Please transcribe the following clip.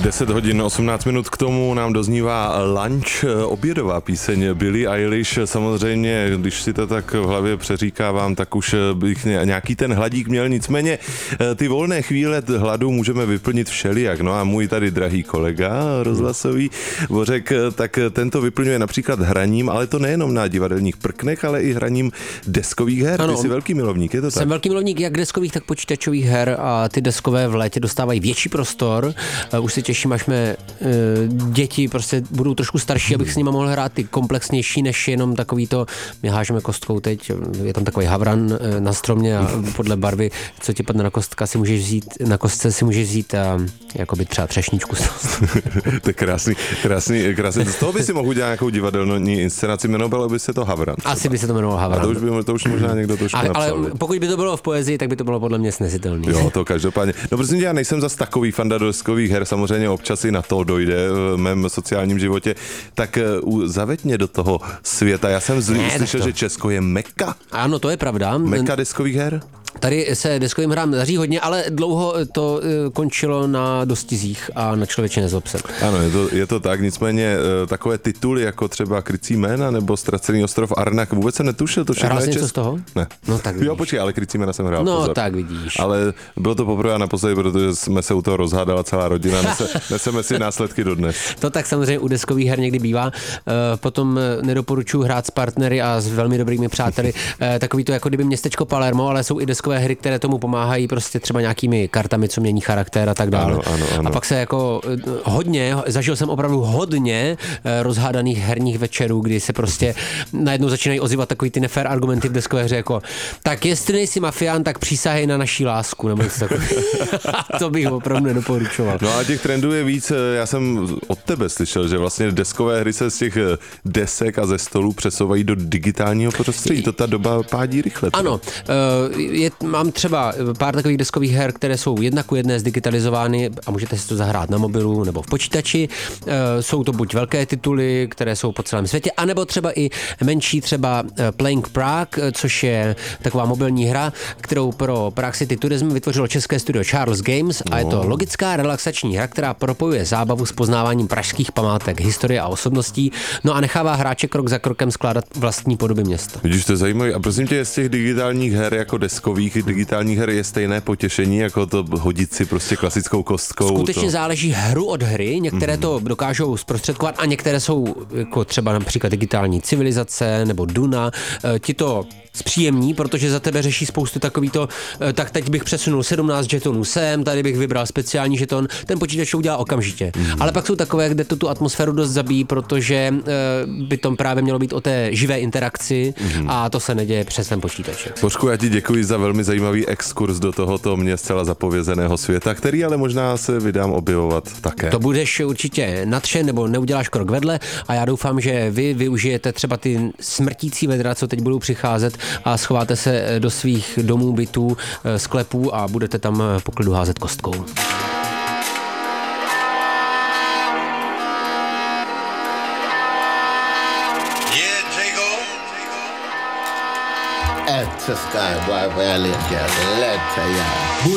10 hodin 18 minut k tomu nám doznívá Lunch, obědová píseň Billie Eilish. Samozřejmě, když si to tak v hlavě přeříkávám, tak už bych nějaký ten hladík měl. Nicméně ty volné chvíle hladu můžeme vyplnit všelijak. No a můj tady drahý kolega rozhlasový Bořek, tak tento vyplňuje například hraním, ale to nejenom na divadelních prknech, ale i hraním deskových her. Ty jsi velký milovník, je to tak? Jsem velký milovník jak deskových, tak počítačových her a ty deskové v létě dostávají větší prostor. Už se těším, až mé děti prostě budou trošku starší, abych s nimi mohl hrát ty komplexnější, než jenom takový to, my hážeme kostkou teď, je tam takový havran na stromě a podle barvy, co ti padne na kostce si můžeš vzít jakoby třeba třešničku. To je krásný. Z toho by si mohl udělat nějakou divadelní inscenaci, jmenovalo by se to havran. Třeba. Asi by se to jmenovalo havran. A to už možná někdo trošku napsal. Ale pokud by to bylo v poezii, tak by to bylo podle mě snesitelný. Jo, to každopádně. No prostě já nejsem zas takový fanda deskových her, samozřejmě občas i na to dojde v mém sociálním životě, tak zaveď mě do toho světa. Já jsem slyšel, že Česko je Mekka. Ano, to je pravda. Mekka deskových her? Tady se deskovým hrám daří hodně, ale dlouho to končilo na dostizích a na Člověče nezlob se. Ano, je to tak, nicméně takové tituly jako třeba Krycí jména nebo Ztracený ostrov Arnak, vůbec jsem netušil, to všechno je něco z toho? Ne. No tak vidíš. Jo, počkej, ale Krycí jména jsem hrál. No pozor. tak vidíš. Ale bylo to poprvé a naposledy, protože jsme se u toho rozhádala celá rodina, neseme si následky dodnes. To tak samozřejmě u deskových her někdy bývá. Potom nedoporučuji hrát s partnery a s velmi dobrými přáteli. Takový to jako kdyby městečko Palermo, ale jsou i deskové hry, které tomu pomáhají prostě třeba nějakými kartami, co mění charakter a tak dále. Ano. A pak se jako zažil jsem opravdu hodně rozhádaných herních večerů, kdy se prostě najednou začínají ozývat takový ty nefér argumenty v deskové hře, jako tak jestli nejsi mafián, tak přísahej na naší lásku, nebo něco takového. To bych opravdu nedoporučoval. No a těch trendů je víc. Já jsem od tebe slyšel, že vlastně deskové hry se z těch desek a ze stolů přesouvají do digitálního prostředí. To ta doba pádí rychle. Ano, mám třeba pár takových deskových her, které jsou jedna ku jedné zdigitalizovány a můžete si to zahrát na mobilu nebo v počítači. Jsou to buď velké tituly, které jsou po celém světě, anebo třeba i menší, třeba Playing Prague, což je taková mobilní hra, kterou pro Prague City Tourism vytvořilo české studio Charles Games a je to logická relaxační hra, která propojuje zábavu s poznáváním pražských památek, historie a osobností, no a nechává hráče krok za krokem skládat vlastní podoby města. Vidíš, to je zajímavé. A prosím tě, z těch digitálních her jako deskových digitálních her je stejné potěšení, jako to hodit si prostě klasickou kostkou. Skutečně záleží hru od hry, některé to dokážou zprostředkovat a některé jsou jako třeba například digitální civilizace nebo Duna. Ti to zpříjemní, protože za tebe řeší spoustu takovýto, tak teď bych přesunul 17 žetonů sem, tady bych vybral speciální žeton, ten počítač to udělá okamžitě. Ale pak jsou takové, kde to tu atmosféru dost zabíjí, protože by to právě mělo být o té živé interakci a to se neděje přes ten počítač. Božku, já ti děkuji za velmi zajímavý exkurs do tohoto mě zcela zapovězeného světa, který ale možná se vydám objevovat také. To budeš určitě nadšen nebo neuděláš krok vedle a já doufám, že vy využijete třeba ty smrtící vedra, co teď budou přicházet a schováte se do svých domů, bytů, sklepů a budete tam po klidu házet kostkou. At the sky, boy, where I live, let